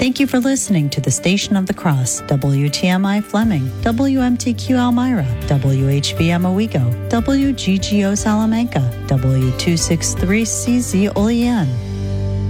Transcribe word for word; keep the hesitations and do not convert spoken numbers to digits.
Thank you for listening to the Station of the Cross, W T M I Fleming, W M T Q Elmira, W H B M Owego, W G G O Salamanca, W two sixty-three C Z Olean.